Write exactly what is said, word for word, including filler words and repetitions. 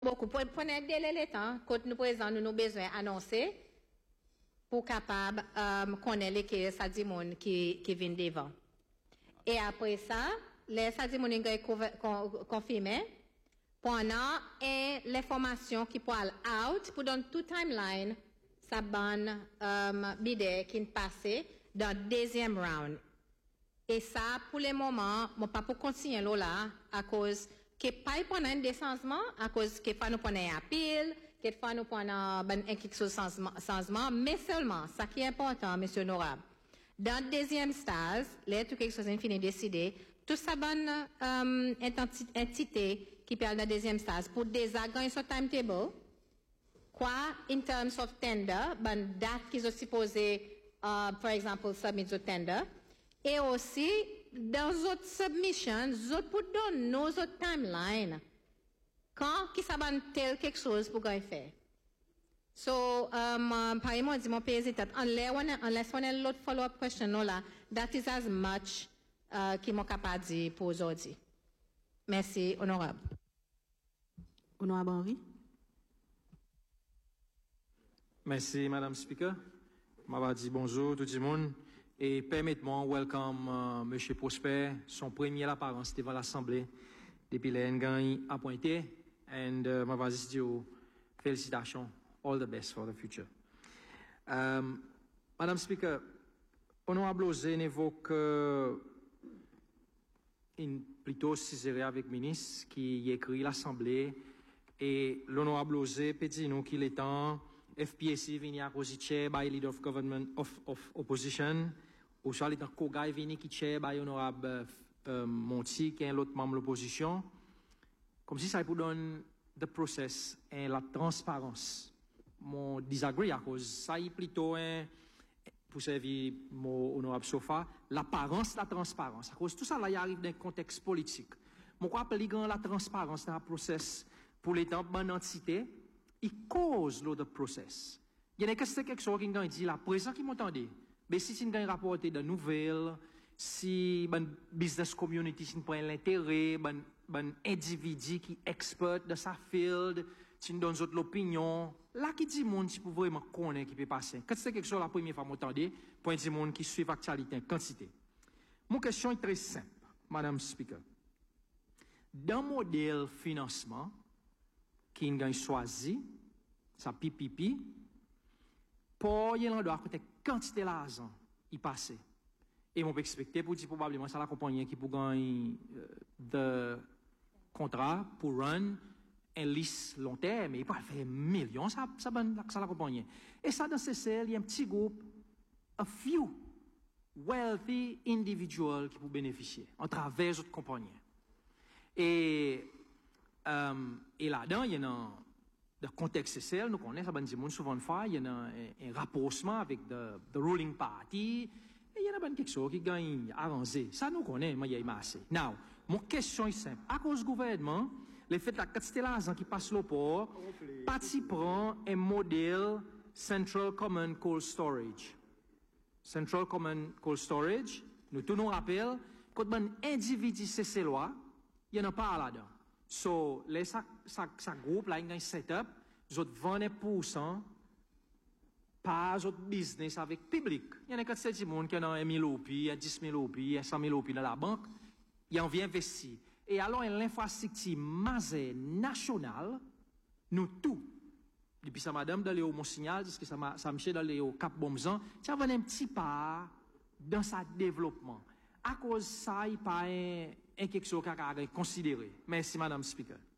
beaucoup. Pour prendre délai le temps, quand nous présentons, nous avons besoin d'annoncer pour capable euh, connaître que ça dit monde qui qui vient devant. Et après ça, les ça dit monde qui confirmé pendant et les formations qui pour aller out pour donner tout timeline ça ban euh, bidé qui passé dans deuxième round. Et ça pour le moment, moi pas pour continuer là à cause que pas pendant un descendement à cause que pas nous pendant un pile, que pas nous pendant ben quelque chose changement, mais seulement ça qui est important, monsieur honorable. Dans le deuxième stage, là tout quelque chose infini décidé, tout ça bonne euh, entité qui parle dans le deuxième stage pour désagréger sur timetable, quoi in terms of tender, ben date qu'ils ont supposé, uh, par exemple, submit au tender, et aussi dans autres submissions, autres pour donner nos autres timelines, quand qui ça bonne tel quelque chose pour qu'on faire. So, um, par exemple, dit mon pays est unless on a l'autre follow-up question là, that is as much uh, qui m'ont capable de dire pour aujourd'hui. Merci, honorable. Honorable Henri. Merci, Madame Speaker. Je dit bonjour tout le monde et permettez-moi welcome uh, Monsieur Prosper, son premier apparence devant l'Assemblée depuis l'N G A I appointé et je vais dire félicitations. All the best for the future. Um, Madame Speaker, Honorable Ozé évoque euh, une plutôt ciserie avec le ministre qui écrit l'Assemblée et l'Honorable Ozé peut dire nous qu'il est temps F P S C vient à cause chair by leader of government of, of opposition ou soit l'étant Kogay vient qui chair by Honorable euh, Monti qui est l'autre membre de l'opposition comme si ça pour donner the process et la transparence. Mon disagree à cause ça est plutôt un pour servir mon honorable Sofa l'apparence la transparence à cause tout ça là il arrive dans un contexte politique mon quoi appeler grand la transparence dans le process pour les temps bonne entité il cause l'autre process il y a quelque chose qui dit la présent qui m'entendait mais si c'est une rapporté de nouvelles si ben business community si prend l'intérêt ben ben individu qui expert de sa field si nous donne l'opinion là qui dit monde qui peut vraiment connaître qui peut passer quand c'est quelque chose la première fois m'entendez pour dire monde qui suit l'actualité quantité mon question est très simple madame speaker dans modèle financement qui gagne choisi ça pipipi pour y l'endroit côté quantité l'argent il passait et mon peut expecter pour dire probablement ça la compagnie qui pour gagner euh, de contrat pour run un liste long terme, il peut faire millions, ça, ça, ça l'accompagne. Et ça, dans ces cells, il y a un petit groupe, a few wealthy individuals qui peuvent bénéficier en travers d'autres compagnies. Et, euh, et là-dedans, il y a un, le contexte C C L, nous connaissons, ça, ben, souvent fois, il y a un, un, un rapprochement avec the, the ruling party, et il y a ben, quelque chose qui gagne arrangé. Ça, nous connaissons, mais il y a assez. Now, mon question est simple. À cause du gouvernement, le fait la quantité l'argent qui passe le port, parti prend un modèle Central Common Cold Storage. Central Common Cold Storage, nous tous nous rappelons, quand un individu c'est ces lois, il n'y en a pas là-dedans. So, les ça, ça, ça groupe là, il y a un setup, ils ont vingt pour cent par autre business avec public. Il y en a quatre cent monde qui ont un mille roupies, dix mille roupies, cent mille roupies dans la banque, il en vient investir. Et alors, l'infrastructure masée nationale, nous tous, depuis ça, madame, dans mon signal, parce que ça m'a, ça me dans le Cap Bomzan, ça va un petit pas dans sa développement. À cause de ça, il n'y a pas un, un quelque chose à considérer. Merci, madame Speaker.